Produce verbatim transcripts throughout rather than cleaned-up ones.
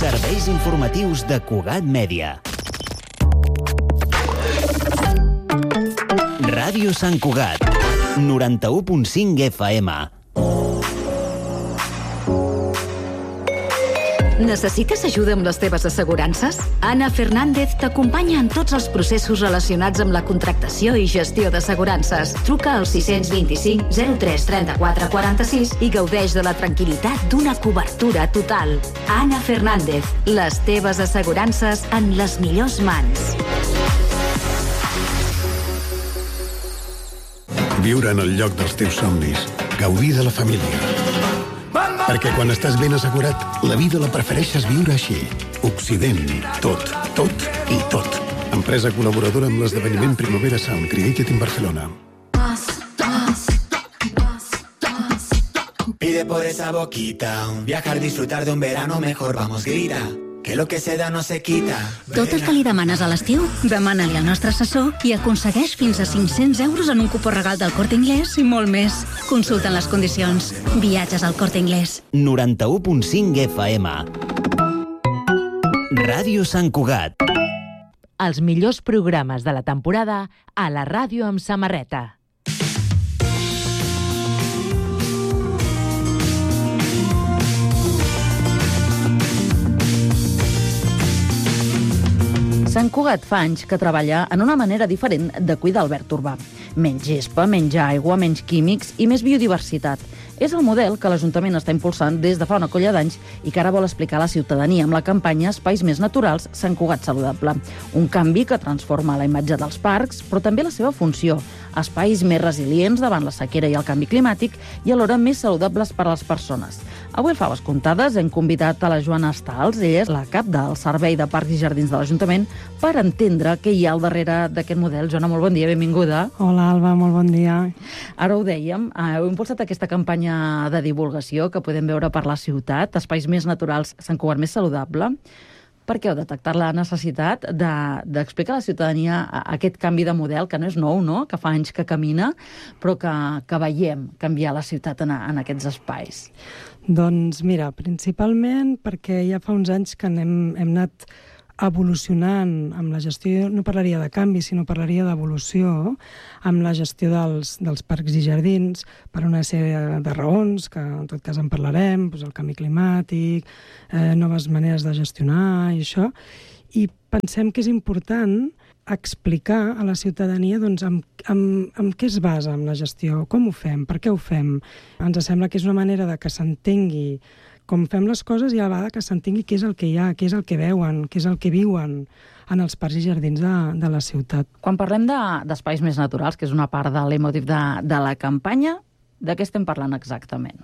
Serveis informatius de Cugat Mèdia. Ràdio Sant Cugat, noranta-u punt cinc F M. Necessites ajuda amb les teves assegurances? Anna Fernández t'acompanya en tots els processos relacionats amb la contractació i gestió d'assegurances. Truca al sis dos cinc zero tres trenta-quatre quaranta-sis i gaudeix de la tranquil·litat d'una cobertura total. Anna Fernández, les teves assegurances en les millors mans. Viure en el lloc dels teus somnis. Gaudir de la família. Perquè quan estàs ben assegurat, la vida la prefereixes viure així. Occident. Tot, tot i tot. Empresa col·laboradora amb l'esdeveniment Primavera Sound Created in Barcelona. Pide por esa boquita, viajar, disfrutar de un verano mejor, vamos, grita. Que lo que se da no se quita. Tot el que li demanes a l'estiu, demana-li al nostre assessor i aconsegueix fins a cinc-cents euros en un cupó regal del Corte Inglés i molt més. Consulta les condicions. Viatges al Corte Inglés. noranta-u punt cinc F M. Ràdio Sant Cugat. Els millors programes de la temporada a la ràdio amb samarreta. Sant Cugat fa anys que treballa en una manera diferent de cuidar el verd urbà. Menys gespa, menys aigua, menys químics i més biodiversitat. És el model que l'Ajuntament està impulsant des de fa una colla d'anys i que ara vol explicar a la ciutadania amb la campanya Espais més naturals, Sant Cugat saludable. Un canvi que transforma la imatge dels parcs, però també la seva funció. Espais més resilients davant la sequera i el canvi climàtic i alhora més saludables per a les persones. Avui al Faves Comptades hem convidat a la Joana Estals, ella és la cap del Servei de Parcs i Jardins de l'Ajuntament, per entendre què hi ha al darrere d'aquest model. Joana, molt bon dia, benvinguda. Hola, Alba, molt bon dia. Ara ho dèiem, heu impulsat aquesta campanya de divulgació que podem veure per la ciutat, Espais més naturals, Sant Cugat més saludable. Per què heu detectat la necessitat d'explicar de, a la ciutadania aquest canvi de model, que no és nou, no? Que fa anys que camina, però que, que veiem canviar la ciutat en, en aquests espais? Doncs mira, principalment perquè ja fa uns anys que hem, hem anat evolucionant amb la gestió, no parlaria de canvi, sinó parlaria d'evolució, amb la gestió dels, dels parcs i jardins, per una sèrie de raons, que en tot cas en parlarem, doncs el canvi climàtic, eh, noves maneres de gestionar i això, i pensem que és important explicar a la ciutadania doncs, amb, amb, amb què es basa amb la gestió, com ho fem, per què ho fem. Ens sembla que és una manera de que s'entengui com fem les coses i a la vegada que s'entengui què és el que hi ha, què és el que veuen, què és el que viuen en els parcs i jardins de, de la ciutat. Quan parlem d'espais de, més naturals, que és una part de l'emotiu de, de la campanya, de què estem parlant exactament?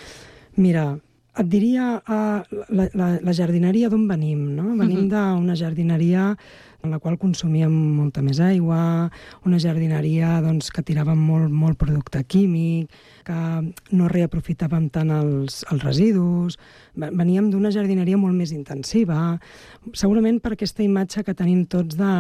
Mira, et diria uh, la, la, la jardineria d'on venim, no? Venim uh-huh. d'una jardineria en la qual consumíem molta més aigua, una jardineria doncs, que tiràvem molt, molt producte químic, que no reaprofitàvem tant els, els residus. Veníem d'una jardineria molt més intensiva, segurament per aquesta imatge que tenim tots de,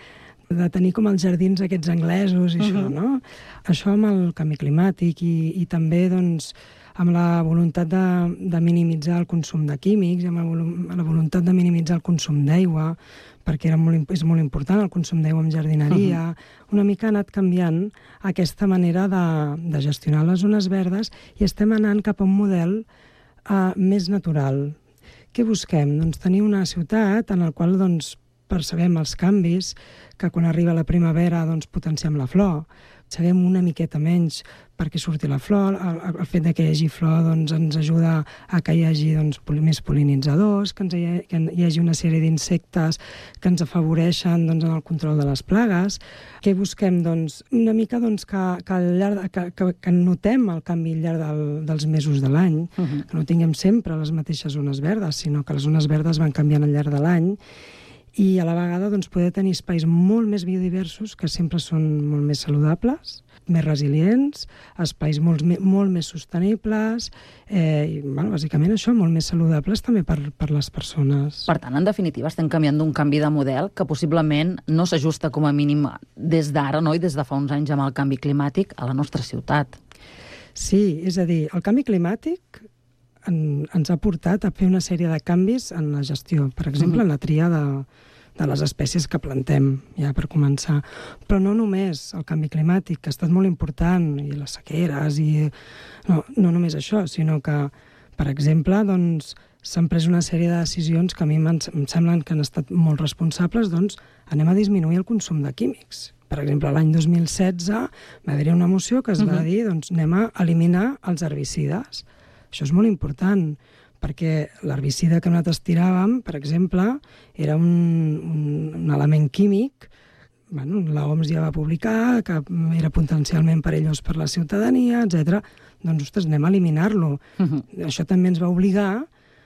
de tenir com els jardins aquests anglesos i uh-huh. això, no? Això amb el canvi climàtic i, i també doncs, amb la voluntat de, de minimitzar el consum de químics, amb la, la voluntat de minimitzar el consum d'aigua, perquè era molt, és molt important el consum d'aigua en jardineria. Uh-huh. Una mica ha anat canviant aquesta manera de, de gestionar les zones verdes i estem anant cap a un model uh, més natural. Què busquem? Doncs tenir una ciutat en la qual doncs, percebem els canvis, que quan arriba la primavera doncs, potenciem la flor, seguim una miqueta menys perquè surti la flor, el, el fet de que hi hagi flor doncs, ens ajuda a que hi hagi doncs, més pol·linitzadors, que, ens hi, ha, que hi hagi una sèrie d'insectes que ens afavoreixen doncs, en el control de les plagues. Què busquem? Doncs, una mica doncs, que, que, al llarg de, que, que, que notem el canvi al llarg del, dels mesos de l'any, uh-huh. que no tinguem sempre les mateixes zones verdes, sinó que les zones verdes van canviant al llarg de l'any, i a la vegada doncs, poder tenir espais molt més biodiversos, que sempre són molt més saludables, més resilients, espais molt, molt més sostenibles, eh, i bueno, bàsicament això, molt més saludables també per, per les persones. Per tant, en definitiva, estem canviant d'un canvi de model que possiblement no s'ajusta com a mínim des d'ara, no? I des de fa uns anys amb el canvi climàtic a la nostra ciutat. Sí, és a dir, el canvi climàtic en, ens ha portat a fer una sèrie de canvis en la gestió. Per exemple, en la tria de, de les espècies que plantem, ja per començar. Però no només el canvi climàtic, que ha estat molt important, i les sequeres, i no, no només això, sinó que, per exemple, doncs, s'han pres una sèrie de decisions que a mi em semblen que han estat molt responsables, doncs anem a disminuir el consum de químics. Per exemple, l'any dos mil setze va haver-hi una moció que es va dir doncs anem a eliminar els herbicides. Això és molt important, perquè l'herbicida que nosaltres tiràvem, per exemple, era un, un, un element químic, bueno, l'O M S ja va publicar, que era potencialment perillós per la ciutadania, etcètera. Doncs, ostres, anem a eliminar-lo. Uh-huh. Això també ens va obligar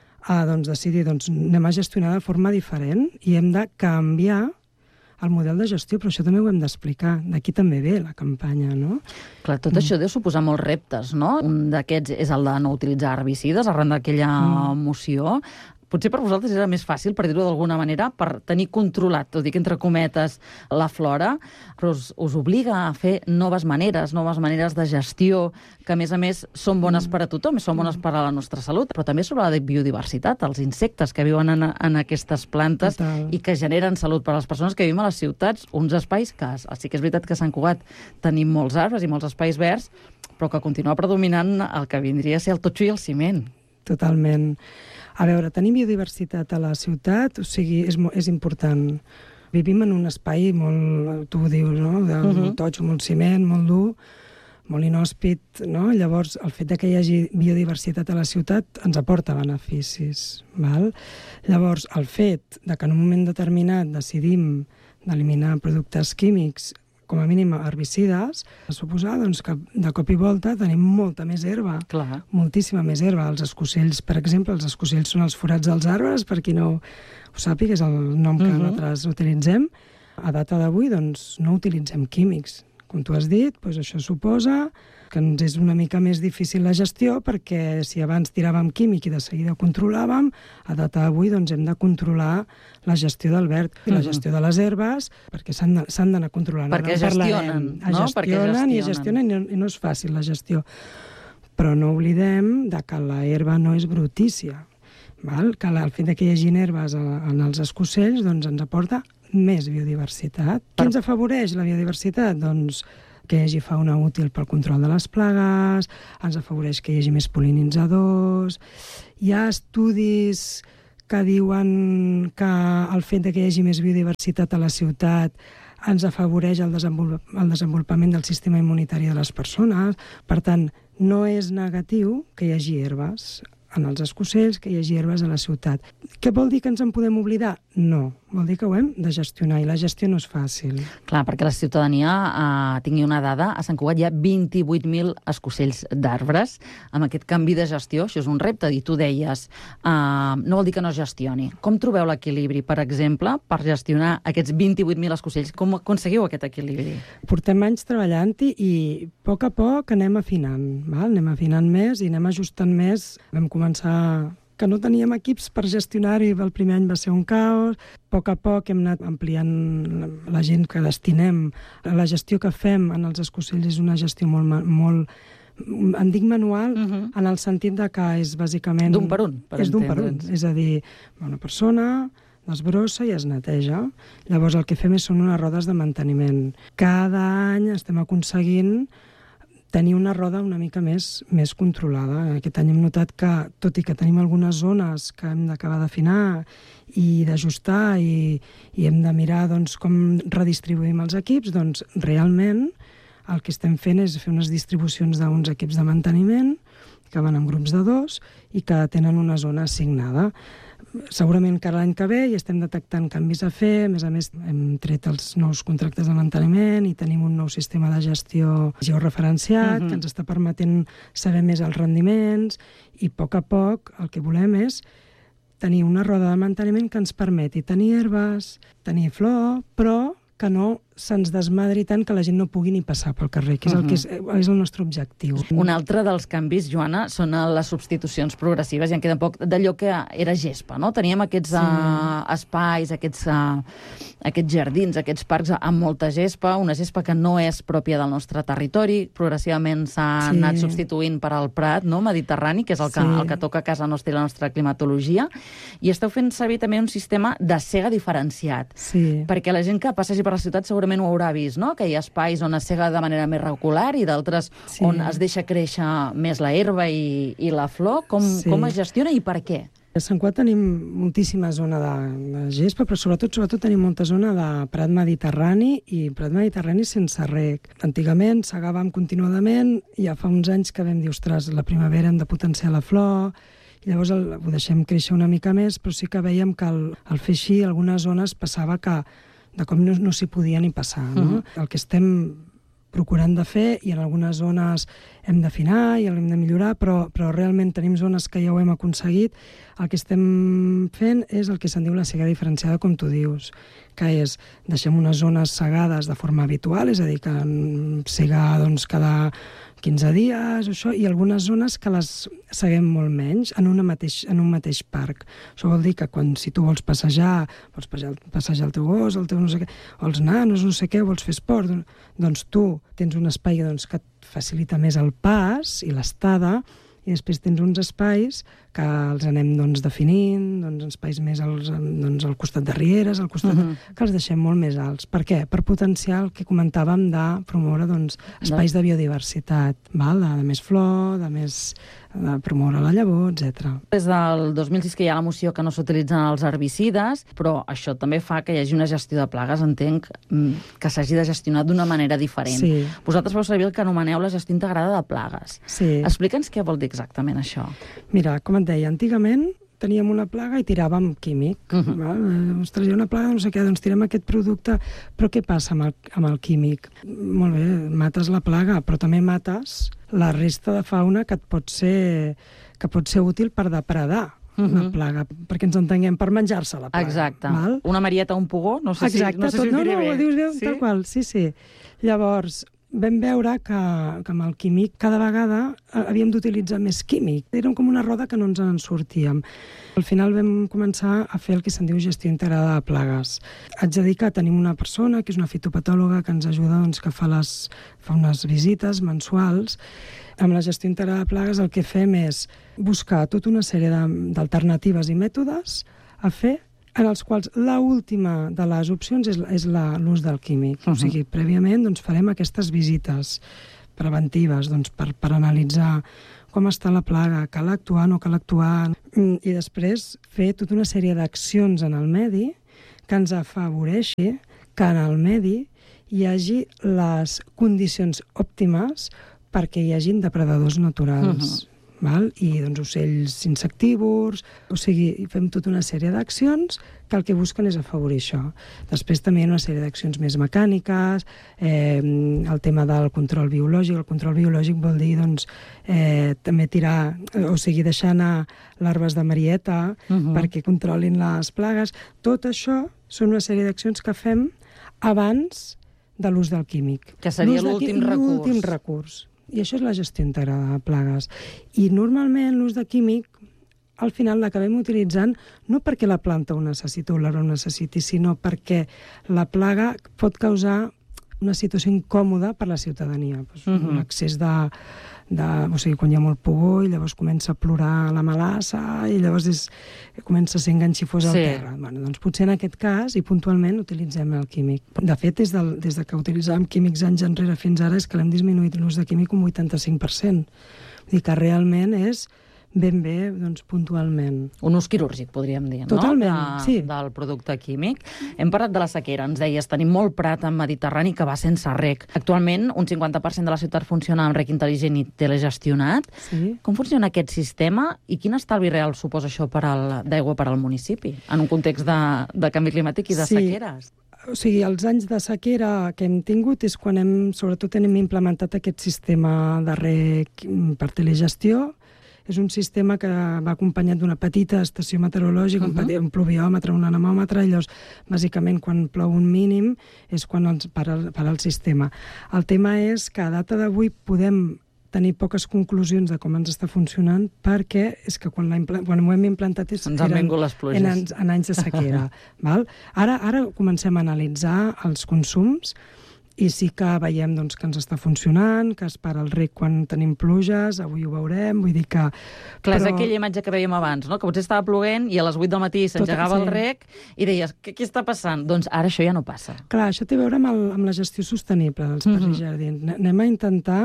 a doncs, decidir, doncs, anem a gestionar de forma diferent i hem de canviar el model de gestió, però això també ho hem d'explicar. D'aquí també ve la campanya, no? Clar, tot mm. això deu suposar molts reptes, no? Un d'aquests és el de no utilitzar herbicides, arran d'aquella mm. moció. Potser per vosaltres era més fàcil, per dir-ho d'alguna manera, per tenir controlat, tot i que entre cometes, la flora, però us, us obliga a fer noves maneres, noves maneres de gestió, que a més a més són bones per a tothom, són bones per a la nostra salut, però també sobre la biodiversitat, els insectes que viuen en, en aquestes plantes Total. I que generen salut per a les persones que vivim a les ciutats, uns espais que sí que és veritat que a Sant Cugat tenim molts arbres i molts espais verds, però que continua predominant el que vindria a ser el totxo i el ciment. Totalment. A veure, tenir biodiversitat a la ciutat, o sigui, és, és important. Vivim en un espai molt, tu ho dius, no?, de uh-huh. molt totxo, molt ciment, molt dur, molt inhòspit, no? Llavors, el fet que hi hagi biodiversitat a la ciutat ens aporta beneficis, val? Llavors, el fet de que en un moment determinat decidim d'eliminar productes químics, com a mínim herbicides, a suposar doncs, que de cop i volta tenim molta més herba, Clar. moltíssima més herba. Els escocells, per exemple, els escocells són els forats dels arbres, per qui no ho sàpiga, és el nom que uh-huh. nosaltres utilitzem. A data d'avui, doncs, no utilitzem químics. Com tu has dit, doncs això suposa que ens és una mica més difícil la gestió, perquè si abans tiràvem químic i de seguida ho controlàvem, a data d'avui doncs, hem de controlar la gestió del verd i la gestió de les herbes, perquè s'han d'anar controlant. Perquè gestionen, no? Gestionen, perquè gestionen i gestionen i no, i no és fàcil la gestió. Però no oblidem de que la herba no és brutícia. Val? Que el fet que hi hagi herbes en els escocells doncs, ens aporta més biodiversitat. Què ens afavoreix la biodiversitat? Doncs que hi hagi fauna útil pel control de les plagues, ens afavoreix que hi hagi més pol·linitzadors. Hi ha estudis que diuen que el fet que hi hagi més biodiversitat a la ciutat ens afavoreix el, desenvolp el desenvolupament del sistema immunitari de les persones. Per tant, no és negatiu que hi hagi herbes en els escocells, que hi hagi herbes a la ciutat. Què vol dir que ens en podem oblidar? No, vol dir que ho hem de gestionar, i la gestió no és fàcil. Clar, perquè la ciutadania eh, tingui una dada, a Sant Cugat hi ha vint-i-vuit mil escocells d'arbres. Amb aquest canvi de gestió, això és un repte, i tu deies, eh, no vol dir que no es gestioni. Com trobeu l'equilibri, per exemple, per gestionar aquests vint-i-vuit mil escocells? Com aconseguiu aquest equilibri? Portem anys treballant-hi i a poc a poc anem afinant, val? Anem afinant més i anem ajustant més. Vam començar que no teníem equips per gestionar-hi, el primer any va ser un caos. A poc a poc hem anat ampliant la gent que destinem. La gestió que fem en els escocells és una gestió molt, molt en dic manual, uh-huh. en el sentit de que és bàsicament... D'un per un, per És d'un per un, és a dir, una persona desbrossa i es neteja. Llavors el que fem és, són unes rodes de manteniment. Cada any estem aconseguint tenir una roda una mica més, més controlada. Aquest any hem notat que, tot i que tenim algunes zones que hem d'acabar d'afinar i d'ajustar i, i hem de mirar doncs, com redistribuïm els equips, doncs realment el que estem fent és fer unes distribucions d'uns equips de manteniment que van en grups de dos i que tenen una zona assignada. Segurament que l'any que ve hi estem detectant canvis a fer. A més a més, hem tret els nous contractes de manteniment i tenim un nou sistema de gestió georreferenciat uh-huh. que ens està permetent saber més els rendiments, i a poc a poc el que volem és tenir una roda de manteniment que ens permeti tenir herbes, tenir flor, però que no se'ns desmadri tant que la gent no pugui ni passar pel carrer, que és el, que és, és el nostre objectiu. Un altre dels canvis, Joana, són les substitucions progressives, i en queda poc d'allò que era gespa, no? Teníem aquests sí. uh, espais, aquests, uh, aquests jardins, aquests parcs amb molta gespa, una gespa que no és pròpia del nostre territori, progressivament s'ha sí. anat substituint per al prat, no? Mediterrani, que és el que, sí. el que toca a casa nostra i la nostra climatologia, i esteu fent servir també un sistema de sega diferenciat, sí. perquè la gent que passegi per la ciutat segurament ho haurà vist, no? Que hi ha espais on es sega de manera més regular i d'altres sí. on es deixa créixer més la herba i, i la flor. Com, sí. com es gestiona i per què? A Sant Cugat tenim moltíssima zona de, de gespa, però sobretot sobretot tenim molta zona de prat mediterrani i prat mediterrani sense reg. Antigament segàvem continuadament, ja fa uns anys que vam dir, ostres, la primavera hem de potenciar la flor, i llavors el, ho deixem créixer una mica més, però sí que vèiem que al, al fer així, algunes zones passava que de com no, no s'hi podia ni passar. No? Mm. El que estem procurant de fer, i en algunes zones hem d'afinar i hem de millorar, però, però realment tenim zones que ja ho hem aconseguit. El que estem fent és el que se'n diu la sega diferenciada, com tu dius, que és, deixem unes zones segades de forma habitual, és a dir, que sega doncs, cada quinze dies, això, i algunes zones que les seguem molt menys en, una mateix, en un mateix parc. Això vol dir que quan, si tu vols passejar, vols passejar, passejar el teu gos, el teu no sé què, o els nanos, no sé què, vols fer esport, doncs tu tens un espai doncs, que et facilita més el pas i l'estada, i després tens uns espais que els anem doncs, definint, doncs, espais més als, doncs, al costat de rieres, al costat uh-huh. de, que els deixem molt més alts. Per què? Per potenciar el que comentàvem de promoure doncs, espais de biodiversitat, val? De, de més flor, de més de promoure la llavor, etcètera. Des del dos mil sis que hi ha la moció que no s'utilitzen els herbicides, però això també fa que hi hagi una gestió de plagues, entenc, que s'hagi de gestionar d'una manera diferent. Sí. Vosaltres vau servir el que anomeneu la gestió integrada de plagues. Sí. Explica'ns què vol dir exactament això. Mira, com et deia, antigament teníem una plaga i tiràvem químic. Uh-huh. Val? Ostres, hi ha una plaga, no sé què, doncs tirem aquest producte. Però què passa amb el, amb el químic? Molt bé, mates la plaga, però també mates la resta de fauna que et pot ser, que pot ser útil per depredar uh-huh. una plaga, perquè ens entenguem, per menjar-se la plaga. Exacte. Val? Una marieta o un pugó? No sé Exacte, si, no sé tot, si ho no, diré no, bé. ho dius bé, sí? tal qual, sí, sí. Llavors, vam veure que, que amb el químic cada vegada havíem d'utilitzar més químic. Era com una roda que no ens en sortíem. Al final vam començar a fer el que se'n diu gestió integrada de plagues. Haig de dir que tenim una persona, que és una fitopatòloga, que ens ajuda, doncs, que fa, les, fa unes visites mensuals. Amb la gestió integrada de plagues el que fem és buscar tota una sèrie d'alternatives i mètodes a fer, en els quals l'última de les opcions és, és l'ús del químic. Uh-huh. O sigui, prèviament doncs, farem aquestes visites preventives doncs, per, per analitzar com està la plaga, cal actuar, no cal actuar, i després fer tota una sèrie d'accions en el medi que ens afavoreixi que en el medi hi hagi les condicions òptimes perquè hi hagin depredadors naturals. Uh-huh. Val? I doncs, ocells insectívors, o sigui, fem tota una sèrie d'accions que el que busquen és afavorir això. Després també hi ha una sèrie d'accions més mecàniques, eh, el tema del control biològic. El control biològic vol dir doncs, eh, també tirar, o sigui, deixar anar larves de marieta uh-huh. perquè controlin les plagues. Tot això són una sèrie d'accions que fem abans de l'ús del químic. Que seria l'últim recurs. L'últim recurs. I això és la gestió integrada de plagues. I normalment l'ús de químic, al final l'acabem utilitzant no perquè la planta ho necessiti o l'arbre ho necessiti, sinó perquè la plaga pot causar una situació incòmoda per a la ciutadania. Pues, uh-huh. Un excés de, de... O sigui, quan hi ha molt pugó i llavors comença a plorar la melassa i llavors és, comença a ser enganxifós al sí. terra. Bueno, doncs potser en aquest cas, i puntualment, utilitzem el químic. De fet, des, del, des de que utilitzàvem químics anys enrere fins ara és que l'hem disminuït l'ús de químic un vuitanta-cinc per cent. Vull dir que realment és ben bé, doncs, puntualment. Un ús quirúrgic, podríem dir, Totalment, no? De, sí. Del producte químic. Hem parlat de la sequera, ens deies, tenim molt prat en Mediterrani que va sense reg. Actualment, un cinquanta per cent de la ciutat funciona amb reg intel·ligent i telegestionat. Sí. Com funciona aquest sistema i quin estalvi real suposa això per al, d'aigua per al municipi, en un context de, de canvi climàtic i de sí. sequeres? O sigui, els anys de sequera que hem tingut és quan hem, sobretot hem implementat aquest sistema de reg per telegestió. és un sistema que va acompanyat d'una petita estació meteorològica, uh-huh. un, petit, un pluviòmetre, un anemòmetre, i llavors, bàsicament, quan plou un mínim és quan ens para, para el sistema. El tema és que a data d'avui podem tenir poques conclusions de com ens està funcionant, perquè és que quan, quan ho hem implantat és, ens han vingut les pluges. En, en anys de sequera. Val? Ara, ara comencem a analitzar els consums i sí que veiem doncs, que ens està funcionant, que es para el reg quan tenim pluges, avui ho veurem, vull dir que... Clar, però... és aquella imatge que veiem abans, no? Que potser estava ploent i a les vuit del matí s'engegava sí. el reg i deies, què, què està passant? Doncs ara això ja no passa. Clar, això té a veure amb, el, amb la gestió sostenible dels parcs mm-hmm. i jardins. Anem a intentar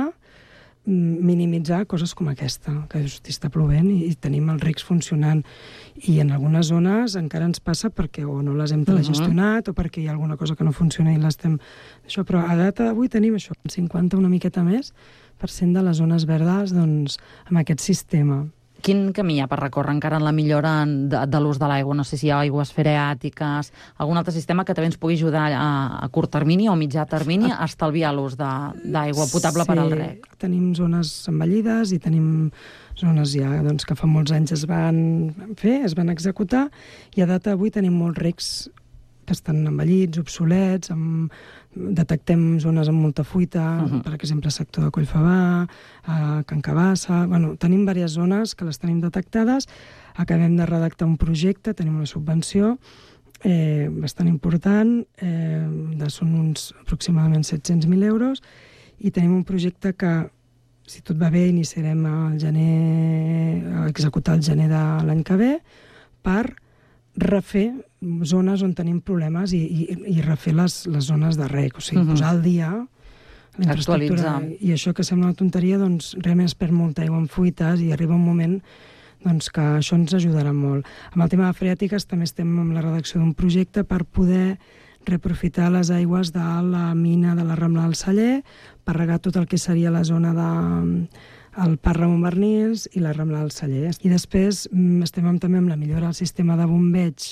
minimitzar coses com aquesta, que està plovent i, i tenim els regs funcionant. I en algunes zones encara ens passa perquè o no les hem telegestionat uh-huh. o perquè hi ha alguna cosa que no funciona i l'estem... Això, però a data d'avui tenim això, el cinquanta, una miqueta més, per cent de les zones verdes doncs, amb aquest sistema. Quin camí hi ha per recórrer encara en la millora de, de l'ús de l'aigua? No sé si hi ha aigües freàtiques, algun altre sistema que també ens pugui ajudar a, a curt termini o mitjà termini a estalviar l'ús d'aigua potable sí, per al reg. Tenim zones envellides i tenim zones ja doncs, que fa molts anys es van fer, es van executar, i a data d'avui tenim molts regs que estan envellits, obsolets, amb... detectem zones amb molta fuita, uh-huh. per exemple, sector de Collfabà, a Can Cabassa... Bueno, tenim diverses zones que les tenim detectades, acabem de redactar un projecte, tenim una subvenció eh, bastant important, eh, de, són uns aproximadament set-cents mil euros, i tenim un projecte que, si tot va bé, iniciarem al gener, a executar el gener de l'any que ve, per refer zones on tenim problemes i, i, i refer les, les zones de reg, o sigui, uh-huh. posar al dia la infraestructura. I això que sembla una tonteria, doncs realment es perd molta aigua en fuites i arriba un moment doncs, que això ens ajudarà molt. Amb el tema de freàtiques també estem amb la redacció d'un projecte per poder reaprofitar les aigües de la mina de la Rambla del Celler per regar tot el que seria la zona de el Parc Ramon Barnils i la Rambla del Celler. I després estem amb, també amb la millora del sistema de bombeig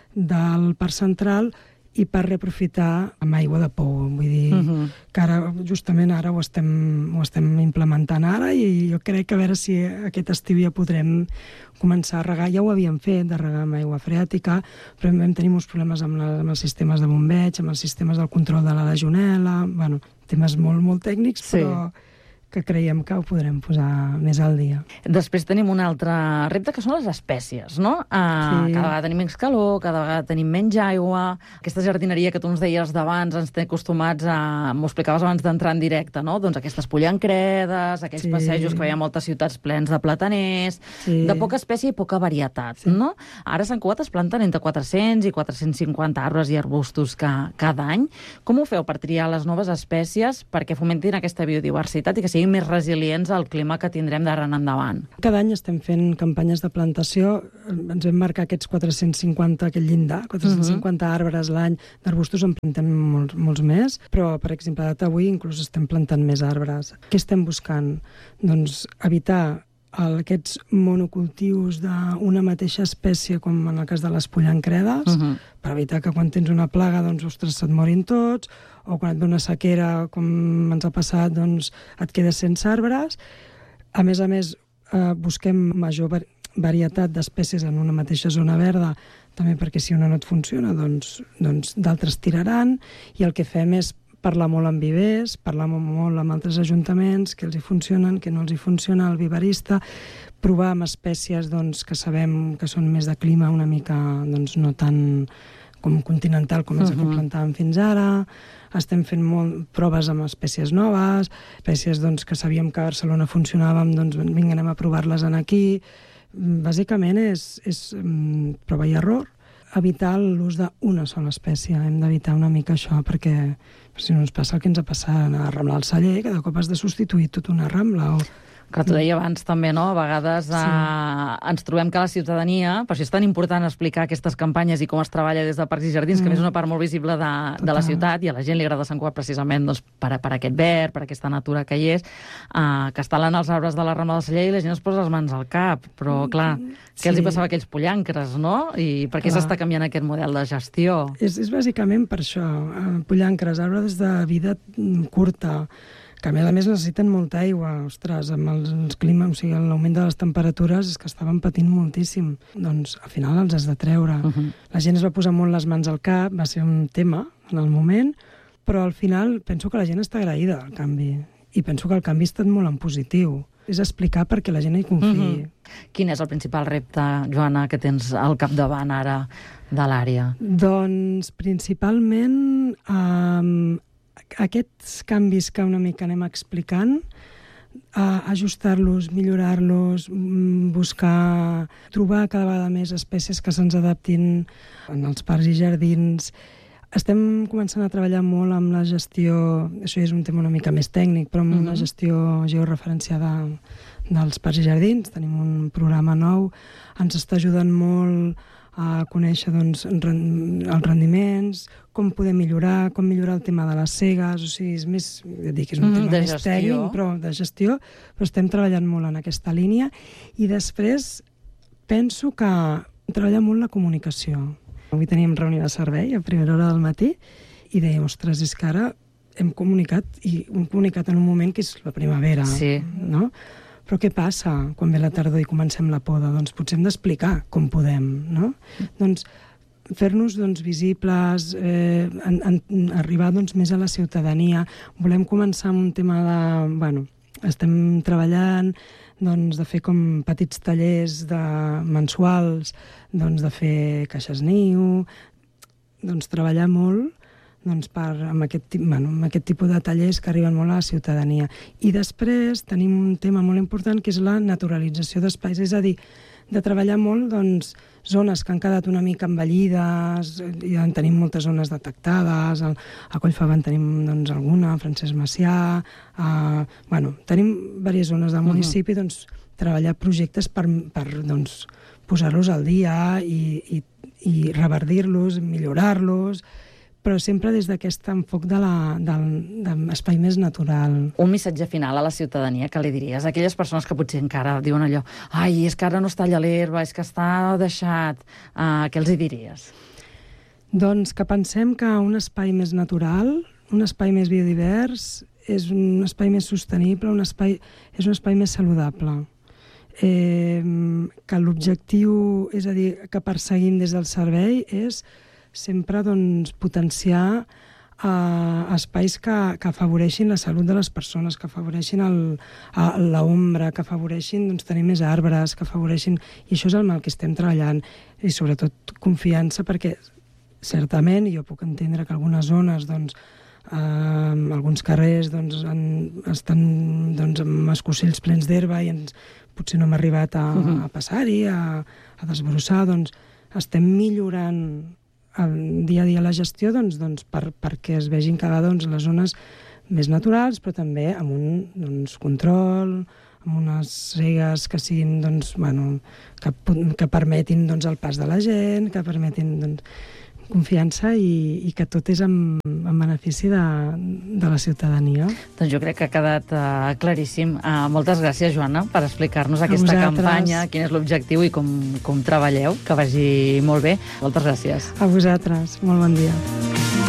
del Parc Central i per reaprofitar amb aigua de pou. Vull dir uh-huh. que ara, justament ara ho estem, ho estem implementant ara i jo crec que a veure si aquest estiu ja podrem començar a regar. Ja ho havíem fet, de regar amb aigua freàtica, però vam tenir uns problemes amb, la, amb els sistemes de bombeig, amb els sistemes del control de la legionel·la, bueno, temes molt, molt tècnics, sí. però que creiem que ho podrem posar més al dia. Després tenim un altre repte, que són les espècies, no? Uh, sí. Cada vegada tenim menys calor, cada vegada tenim menys aigua. Aquesta jardineria que tu ens deies d'abans, ens té acostumats a... M'ho explicaves abans d'entrar en directe, no? Doncs aquestes pollancredes, aquells sí. passejos que veiem moltes ciutats plens de plataners, sí. de poca espècie i poca varietat, sí. no? Ara a Sant Cugat es planten entre quatre-cents i quatre-cents cinquanta arbres i arbustos que, cada any. Com ho feu per triar les noves espècies perquè fomentin aquesta biodiversitat i que siguin més resilients al clima que tindrem d'ara en endavant? Cada any estem fent campanyes de plantació. Ens vam marcar aquests quatre-cents cinquanta, aquest llindar, quatre-cents cinquanta uh-huh. arbres l'any. D'arbustos en plantem molts, molts més, però, per exemple, a data d'avui inclús estem plantant més arbres. Què estem buscant? Doncs evitar aquests monocultius d'una mateixa espècie, com en el cas de les pollancredes, uh-huh. per evitar que quan tens una plaga, doncs, ostres, se't morin tots, o quan et ve una sequera, com ens ha passat, doncs, et quedes sense arbres. A més a més, eh, busquem major var- varietat d'espècies en una mateixa zona verda, també perquè si una no et funciona, doncs, doncs d'altres tiraran, i el que fem és parlar molt amb vivers, parlar molt amb altres ajuntaments, que els hi funcionen, que no els hi funciona, el viverista, provar amb espècies doncs, que sabem que són més de clima una mica doncs, no tan com continental com els uh-huh. que plantàvem fins ara. Estem fent molt proves amb espècies noves, espècies doncs, que sabíem que a Barcelona funcionàvem, doncs vinga, anem a provar-les en aquí. Bàsicament és, és um, prova i error, evitar l'ús d'una sola espècie. Hem d'evitar una mica això, perquè si no ens passa el que ens ha passat a Rambla del Celler, que de cop has de substituir tota una rambla. O... Que t'ho deia abans també, no? A vegades sí. eh, ens trobem que la ciutadania, per això és tan important explicar aquestes campanyes i com es treballa des de Parcs i Jardins, mm. que a més és una part molt visible de, de la ciutat, i a la gent li agrada Sant Cugat precisament doncs, per, per aquest verd, per aquesta natura que hi és, eh, que es talen els arbres de la Rambla del Celler i la gent es posa les mans al cap. Però, clar, sí. què els hi passava a aquells pollancres, no? I per què s'està canviant aquest model de gestió? És, és bàsicament per això. Pollancres, arbres de vida curta, que a més a més necessiten molta aigua. Ostres, amb els, els clima, o sigui, l'augment de les temperatures és que estaven patint moltíssim. Doncs al final els has de treure. Uh -huh. La gent es va posar molt les mans al cap, va ser un tema en el moment, però al final penso que la gent està agraïda al canvi. I penso que el canvi ha estat molt en positiu. És explicar perquè la gent hi confiï. Uh-huh. Quin és el principal repte, Joana, que tens al capdavant ara de l'àrea? Doncs principalment um, aquests canvis que una mica anem explicant, uh, ajustar-los, millorar-los, buscar, trobar cada vegada més espècies que se'ns adaptin en els parcs i jardins. Estem començant a treballar molt amb la gestió, això és un tema una mica més tècnic, però amb uh-huh. una gestió georreferenciada dels parcs i jardins. Tenim un programa nou, ens està ajudant molt a conèixer doncs, els rendiments, com podem millorar, com millorar el tema de les segues, o sigui, és més, jo dic, és un tema de més gestió. tècnic, però de gestió, però estem treballant molt en aquesta línia. I després penso que treballa molt la comunicació. Avui teníem reunió de servei a primera hora del matí i dèiem, ostres, és que ara hem comunicat, i hem comunicat en un moment que és la primavera, sí. no? Però què passa quan ve la tardor i comencem la poda? Doncs potser hem d'explicar com podem, no? Doncs fer-nos doncs, visibles, eh, en, en, arribar doncs, més a la ciutadania. Volem començar amb un tema de... Bueno, estem treballant doncs, de fer com petits tallers de, mensuals, doncs, de fer caixes niu, doncs, treballar molt doncs, per, amb, aquest, bueno, amb aquest tipus de tallers que arriben molt a la ciutadania. I després tenim un tema molt important que és la naturalització d'espais, és a dir, de treballar molt doncs, zones que han quedat una mica envellides, ja en tenim moltes zones detectades, al, a Collfabà en tenim doncs, alguna, a Francesc Macià, a, bueno, tenim diverses zones del municipi, uh-huh. doncs, treballar projectes per, per doncs, posar-los al dia i, i, i reverdir-los, millorar-los, però sempre des d'aquest enfoc de la, del, de l'espai més natural. Un missatge final a la ciutadania que li diries a aquelles persones que potser encara diuen allò ai, és que ara no es talla l'herba, és que està deixat, uh, què els hi diries? Doncs que pensem que un espai més natural, un espai més biodivers, és un espai més sostenible, un espai, és un espai més saludable. Eh, que l'objectiu, és a dir, que perseguim des del servei és sempre doncs, potenciar uh, espais que, que afavoreixin la salut de les persones, que afavoreixin l'ombra, que afavoreixin doncs, tenir més arbres, que afavoreixin... I això és el que estem treballant. I sobretot confiança, perquè certament, i jo puc entendre que algunes zones, doncs, uh, alguns carrers doncs, han, estan doncs, amb escossells plens d'herba i ens, potser no hem arribat a, uh-huh. a passar-hi, a, a desbrossar, doncs estem millorant el dia a dia la gestió doncs, doncs, per, perquè es vegin cada doncs, les zones més naturals, però també amb un doncs, control, amb unes segues que siguin doncs, bueno, que, que permetin doncs, el pas de la gent, que permetin doncs, confiança i, i que tot és en, en benefici de, de la ciutadania. Doncs jo crec que ha quedat uh, claríssim. Uh, moltes gràcies, Joana, per explicar-nos aquesta vosaltres. campanya, quin és l'objectiu i com, com treballeu. Que vagi molt bé. Moltes gràcies. A vosaltres. Molt bon dia.